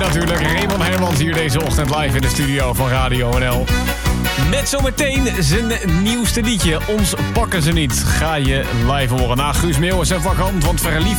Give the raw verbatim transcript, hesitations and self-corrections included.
natuurlijk. Raymond Hermans hier deze ochtend live in de studio van Radio N L. Met zometeen zijn nieuwste liedje. Ons pakken ze niet. Ga je live horen. Na Guus Meeuwis en Vakhand, want verliefd